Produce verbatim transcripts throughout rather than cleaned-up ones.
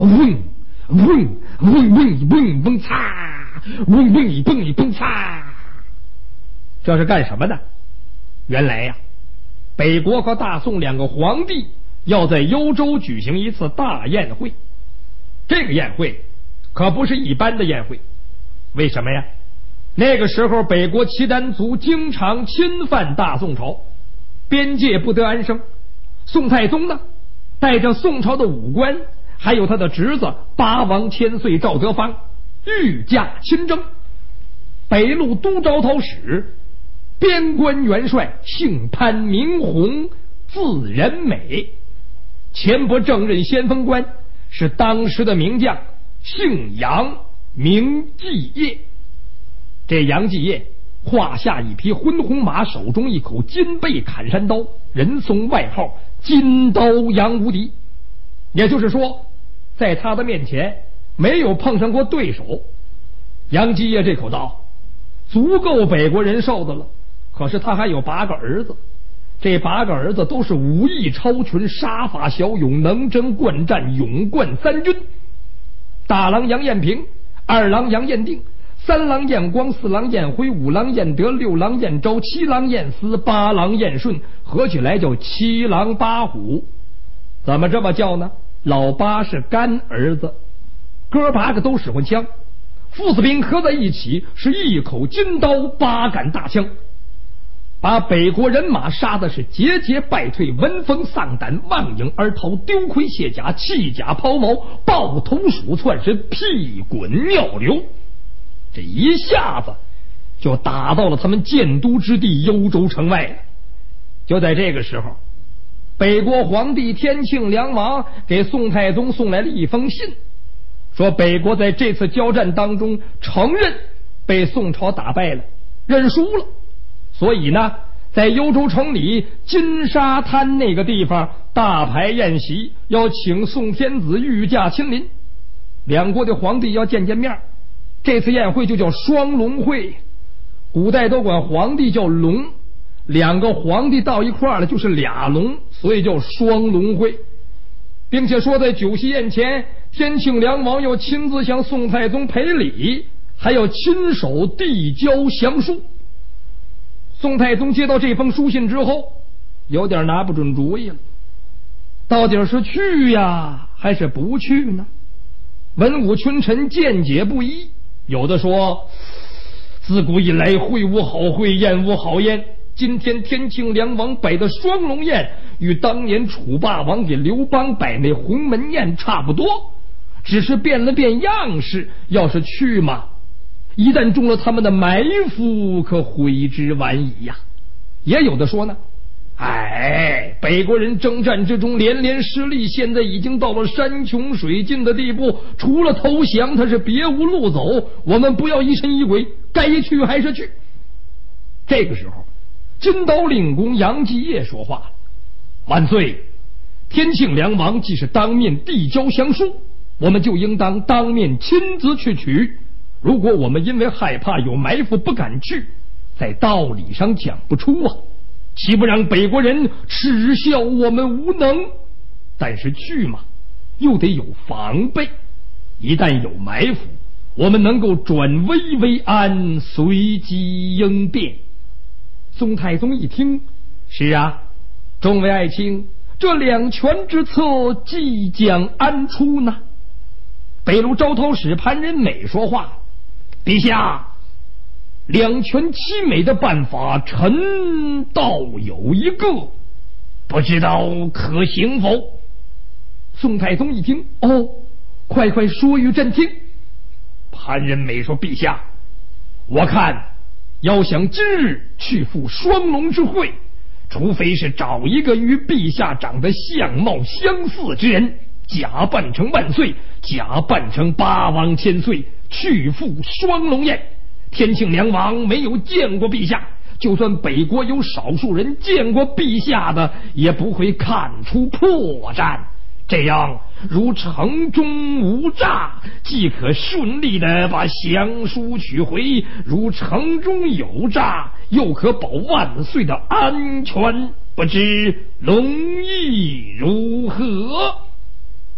嗡嗡嗡嗡嗡嗡擦，嗡嗡一蹦一蹦擦。这是干什么的？原来呀、啊，北国和大宋两个皇帝要在幽州举行一次大宴会。这个宴会可不是一般的宴会，为什么呀？那个时候北国契丹族经常侵犯大宋朝，边界不得安生。宋太宗呢，带着宋朝的武官，还有他的侄子八王千岁赵德芳御驾亲征。北路都招讨使边关元帅姓潘名洪字仁美，前拨正任先锋官是当时的名将姓杨名继业。这杨继业胯下一匹昏红马，手中一口金背砍山刀，人送外号金刀杨无敌。也就是说，在他的面前没有碰上过对手。杨继业这口刀足够北国人受的了，可是他还有八个儿子，这八个儿子都是武艺超群，杀伐骁勇，能征惯战，勇冠三军。大郎杨彦平，二郎杨彦定，三郎彦光，四郎彦辉，五郎彦德，六郎彦昭，七郎彦思，八郎彦顺，合起来叫七郎八虎。怎么这么叫呢？老八是干儿子，哥八个都使唤枪，父子兵合在一起是一口金刀，八杆大枪，把北国人马杀的是节节败退，闻风丧胆，望影而逃，丢盔卸甲，弃甲抛锚，抱头鼠窜，是屁滚尿流。这一下子就打到了他们建都之地幽州城外了。就在这个时候，北国皇帝天庆良王给宋太宗送来了一封信，说北国在这次交战当中承认被宋朝打败了，认输了，所以呢，在幽州城里金沙滩那个地方大排宴席，要请宋天子御驾亲临，两国的皇帝要见见面。这次宴会就叫双龙会，古代都管皇帝叫龙，两个皇帝到一块儿了就是俩龙，所以叫双龙会。并且说在酒席宴前，天庆良王要亲自向宋太宗赔礼，还要亲手递交降书。宋太宗接到这封书信之后，有点拿不准主意了，到底是去呀还是不去呢？文武群臣见解不一，有的说自古以来会无好会，宴无好宴，今天天庆良王摆的双龙宴与当年楚霸王给刘邦摆那鸿门宴差不多，只是变了变样式，要是去嘛，一旦中了他们的埋伏，可悔之晚矣呀。也有的说呢，哎，北国人征战之中连连失利，现在已经到了山穷水尽的地步，除了投降他是别无路走，我们不要疑神疑鬼，该去还是去。这个时候金刀令公杨继业说话了，万岁，天庆良王既是当面递交降书，我们就应当当面亲自去取。如果我们因为害怕有埋伏不敢去，在道理上讲不出啊，岂不让北国人耻笑我们无能？但是去嘛，又得有防备，一旦有埋伏，我们能够转危为安，随机应变。宋太宗一听，是啊，众位爱卿，这两全之策即将安出呢。北路招讨使潘仁美说话，陛下，两全其美的办法臣倒有一个，不知道可行否？宋太宗一听，哦，快快说与朕听。潘仁美说，陛下，我看要想今日去赴双龙之会，除非是找一个与陛下长得相貌相似之人，假扮成万岁，假扮成八王千岁，去赴双龙宴。天庆良王没有见过陛下，就算北国有少数人见过陛下的，也不会看出破绽。这样如城中无诈，即可顺利的把降书取回；如城中有诈，又可保万岁的安全。不知龙意如何？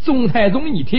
宋太宗一听。